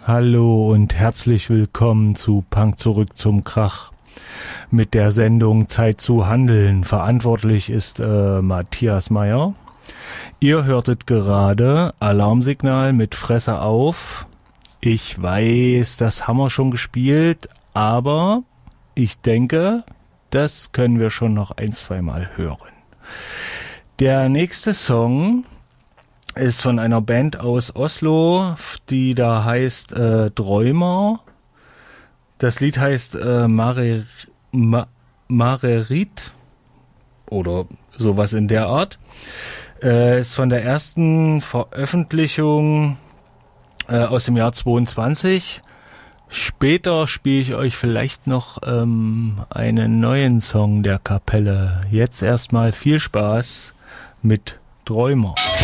Hallo und herzlich willkommen zu Punk zurück zum Krach mit der Sendung Zeit zu handeln. Verantwortlich ist Matthias Meyer. Ihr hörtet gerade Alarmsignal mit Fresse auf. Ich weiß, das haben wir schon gespielt, aber ich denke, das können wir schon noch 1-2 Mal hören. Der nächste Song ist von einer Band aus Oslo, die da heißt Träumer. Das Lied heißt Marerit oder sowas in der Art. Ist von der ersten Veröffentlichung aus dem Jahr 22. Später spiele ich euch vielleicht noch einen neuen Song der Kapelle. Jetzt erstmal viel Spaß mit Träumer.